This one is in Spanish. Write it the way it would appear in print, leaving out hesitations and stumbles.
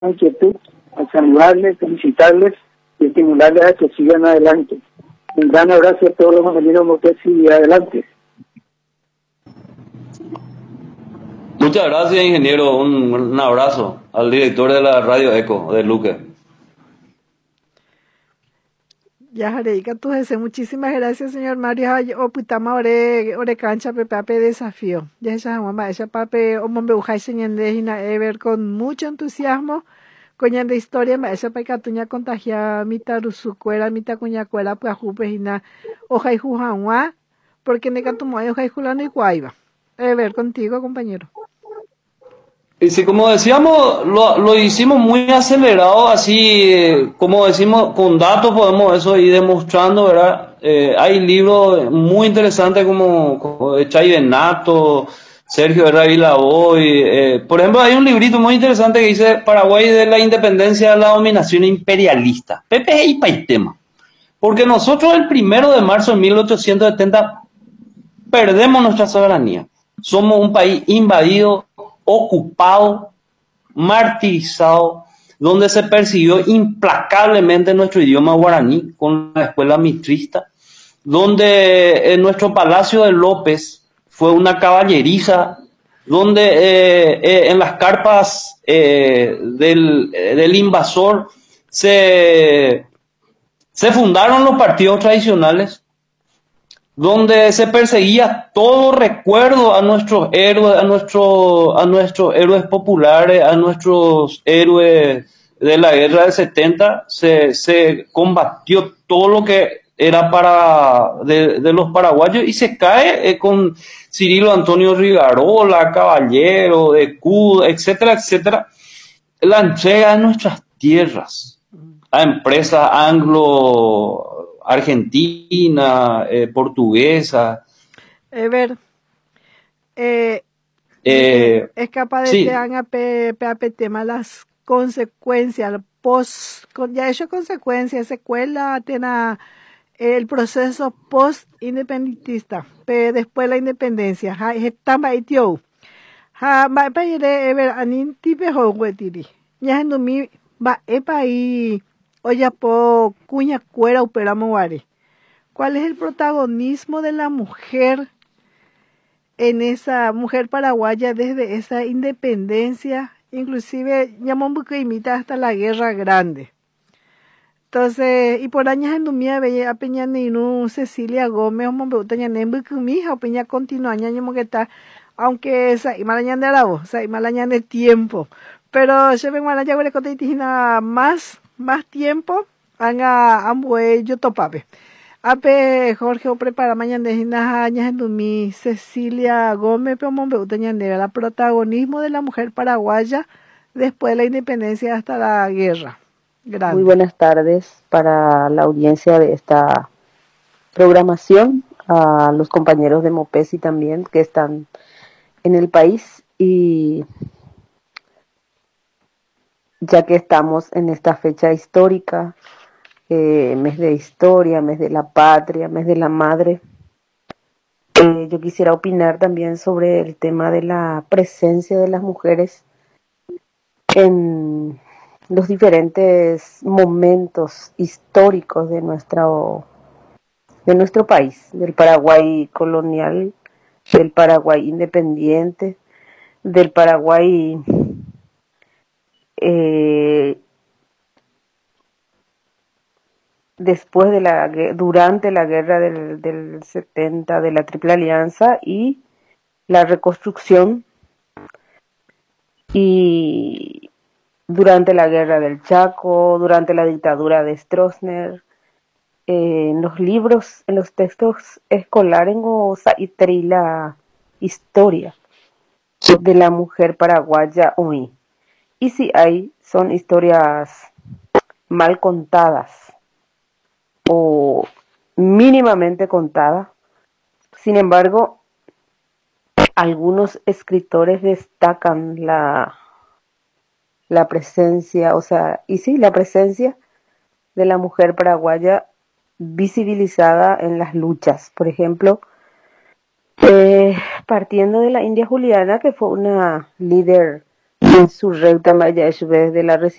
inquietud, a saludarles, felicitarles y estimularles a que sigan adelante. Un gran abrazo a todos los compañeros Mopesi y adelante. Muchas gracias, ingeniero. Un abrazo al director de la Radio Eco de Luque. Ya Jareica, tú ese. Muchísimas gracias, señor Mario. Oputama ore cancha pepe desafío. Ya esa mamá, esa pape hombre ujai señende hina Ever con mucho entusiasmo. Coña de historia, ma esa pa catuña contagia mita rusucuera, mita cuñacuera, pues jupe hina ojai jujanwa, porque nega tu moyo ojai julano y guaiba. Ever, contigo, compañero. Y sí, como decíamos, lo hicimos muy acelerado, así como decimos, con datos podemos eso ir demostrando, ¿verdad? Hay libros muy interesantes como de Chay Benato, Sergio R. Vilaboy. Por ejemplo, hay un librito muy interesante que dice Paraguay de la independencia de la dominación imperialista. Pepe y Paitema. Porque nosotros el 1 de marzo de 1870 perdemos nuestra soberanía. Somos un país invadido, ocupado, martirizado, donde se persiguió implacablemente nuestro idioma guaraní con la escuela mitrista, donde nuestro Palacio de López fue una caballeriza, donde en las carpas del invasor se fundaron los partidos tradicionales, donde se perseguía todo recuerdo a nuestros héroes, a nuestros héroes populares, a nuestros héroes de la guerra del 70, se combatió todo lo que era de los paraguayos y se cae con Cirilo Antonio Rivarola, Caballero, de Cud, etcétera, etcétera, la entrega de nuestras tierras a empresas argentina, portuguesa. Ever, es capaz de sí. tema las consecuencias, ya hecho consecuencias, secuela, tena el proceso post-independentista, después la independencia, estaba itio. Va a ir Ever, anin tipe hoguetiri. Ya no mi va epa y oye po cuña cuera operamos guare. ¿Cuál es el protagonismo de la mujer en esa mujer paraguaya desde esa independencia? Inclusive llamó que imita hasta la guerra grande. Entonces, y por años en Dumia veía a Peña Ninu, Cecilia Gómez, o Mombeutaña Nembuc, mi hija, o Peña continúa, ñaño que está, aunque esa y malañan de arabo, o sea, y malañan de tiempo. Pero se ven malaña que le conté más tiempo, anga ambue yo topape. Ape Jorge o prepara mañana de años en Dumí, Cecilia Gómez, pero Mombeutaña el protagonismo de la mujer paraguaya después de la independencia hasta la guerra. Grande. Muy buenas tardes para la audiencia de esta programación, a los compañeros de Mopesi también que están en el país, y ya que estamos en esta fecha histórica, mes de historia, mes de la patria, mes de la madre, yo quisiera opinar también sobre el tema de la presencia de las mujeres en los diferentes momentos históricos de nuestro país, del Paraguay colonial, del Paraguay independiente, del Paraguay después durante la guerra del 70, de la Triple Alianza y la reconstrucción, y durante la guerra del Chaco, durante la dictadura de Stroessner. En los libros, en los textos escolares, la historia de la mujer paraguaya hoy. Y si hay, son historias mal contadas o mínimamente contadas. Sin embargo, algunos escritores destacan la presencia, la presencia de la mujer paraguaya visibilizada en las luchas. Por ejemplo, partiendo de la India Juliana, que fue una líder Insurrecta Maya desde la